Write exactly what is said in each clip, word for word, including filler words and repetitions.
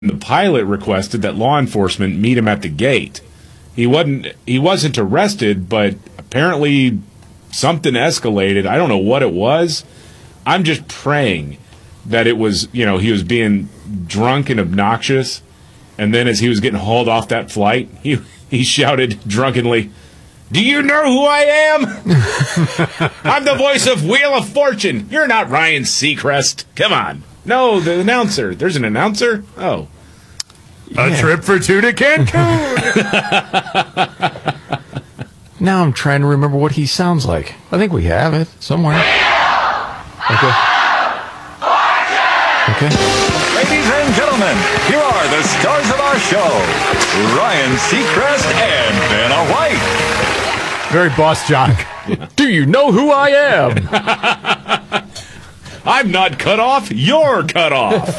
The pilot requested that law enforcement meet him at the gate. He wasn't he wasn't arrested, but apparently something escalated. I don't know what it was. I'm just praying that it was, you know, he was being drunk and obnoxious, and then as he was getting hauled off that flight, he he shouted drunkenly, "Do you know who I am? I'm the voice of Wheel of Fortune. You're not Ryan Seacrest. Come on." No, the announcer. There's an announcer? Oh. A yeah. trip for two to Cancun. Now I'm trying to remember what he sounds like. I think we have it somewhere. Okay. Okay. Ladies and gentlemen, here are the stars of our show, Ryan Seacrest and Vanna White. Very boss jock. Do you know who I am? I'm not cut off. You're cut off.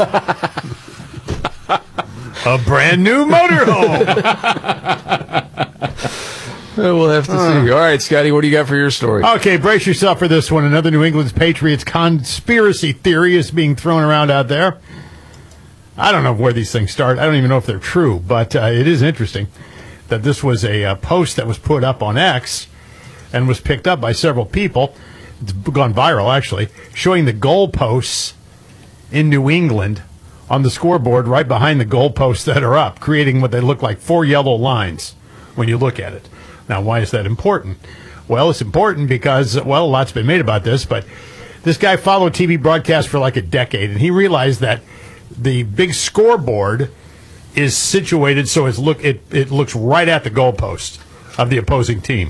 A brand new motorhome. We'll have to see. All right, Scotty, what do you got for your story? Okay, brace yourself for this one. Another New England's Patriots conspiracy theory is being thrown around out there. I don't know where these things start. I don't even know if they're true, but uh, it is interesting that this was a uh, post that was put up on X and was picked up by several people. It's gone viral, actually, showing the goalposts in New England on the scoreboard right behind the goalposts that are up, creating what they look like four yellow lines when you look at it. Now, why is that important? Well, it's important because, well, a lot's been made about this, but this guy followed T V broadcasts for like a decade, and he realized that the big scoreboard is situated so it's look it, it looks right at the goalpost of the opposing team.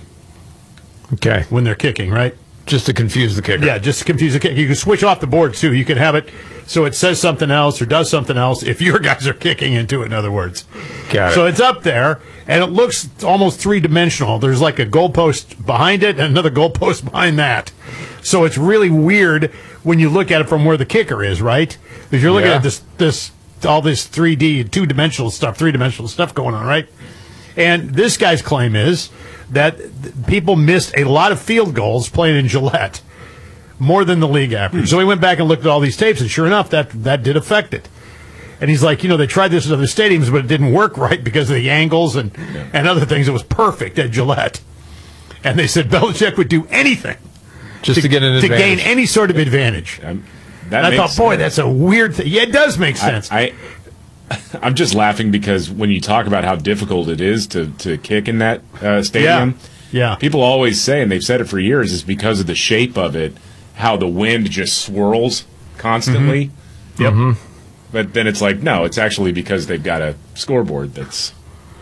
Okay. When they're kicking, right? Just to confuse the kicker. Yeah, just to confuse the kicker. You can switch off the board, too. You can have it so it says something else or does something else if your guys are kicking into it, in other words. Got it. So it's up there, and it looks almost three-dimensional. There's like a goalpost behind it and another goalpost behind that. So it's really weird when you look at it from where the kicker is, right? Because you're looking Yeah. at this, this, all this three D, two-dimensional stuff, three-dimensional stuff going on, right? And this guy's claim is that people missed a lot of field goals playing in Gillette, more than the league average. So he went back and looked at all these tapes, and sure enough, that that did affect it. And he's like, you know, they tried this at other stadiums, but it didn't work right because of the angles and, yeah. and other things. It was perfect at Gillette. And they said Belichick would do anything just to, to get an to advantage. gain any sort of advantage. Um, that and I thought, sense. boy, that's a weird thing. Yeah, it does make sense. I, I I'm just laughing because when you talk about how difficult it is to, to kick in that uh, stadium, yeah. yeah, people always say, and they've said it for years, is because of the shape of it, how the wind just swirls constantly. Mm-hmm. Yep. Mm-hmm. But then it's like, no, it's actually because they've got a scoreboard that's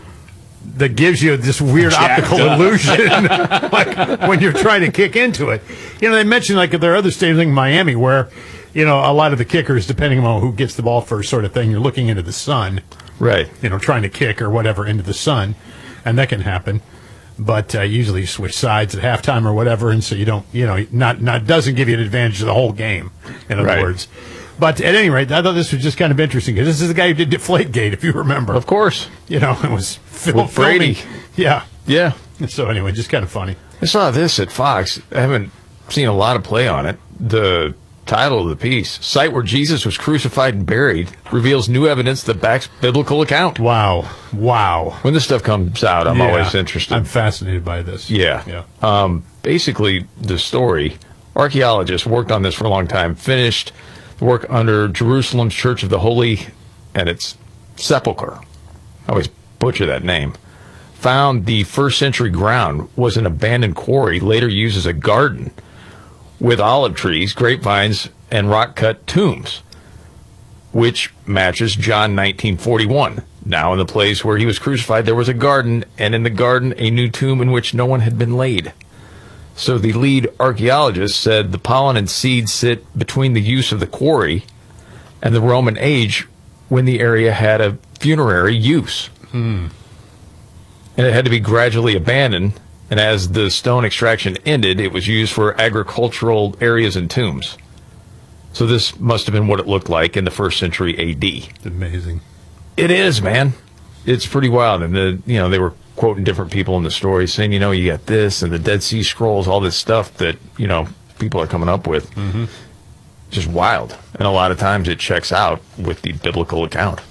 that gives you this weird optical up. illusion, like when you're trying to kick into it. You know, they mentioned like there are other stadiums like Miami where, you know, a lot of the kickers, depending on who gets the ball first, sort of thing, you're looking into the sun, right? You know, trying to kick or whatever into the sun, and that can happen. But uh, usually you switch sides at halftime or whatever, and so you don't, you know, not not doesn't give you an advantage of the whole game. In other right. words. But at any rate, I thought this was just kind of interesting because this is the guy who did Deflategate, if you remember. Of course. You know, it was Phil With Brady. filming. Yeah. Yeah. So anyway, just kind of funny. I saw this at Fox. I haven't seen a lot of play on it. The title of the piece, Site Where Jesus Was Crucified and Buried, reveals new evidence that backs biblical account. Wow. Wow. When this stuff comes out, I'm yeah. always interested. I'm fascinated by this. Yeah. Yeah. Um, basically, the story, archaeologists worked on this for a long time, finished the work under Jerusalem's Church of the Holy and its Sepulchre. I always butcher that name. Found the first century ground was an abandoned quarry, later used as a garden, with olive trees, grapevines, and rock-cut tombs, which matches John nineteen forty-one. Now in the place where he was crucified, there was a garden, and in the garden, a new tomb in which no one had been laid. So the lead archaeologist said the pollen and seeds sit between the use of the quarry and the Roman age when the area had a funerary use. Hmm. And it had to be gradually abandoned. And as the stone extraction ended, it was used for agricultural areas and tombs. So this must have been what it looked like in the first century A D. It's amazing. It is, man. It's pretty wild. And the you know they were quoting different people in the story, saying, you know, you got this and the Dead Sea Scrolls, all this stuff that you know people are coming up with. Mm-hmm. Just wild. And a lot of times it checks out with the biblical account.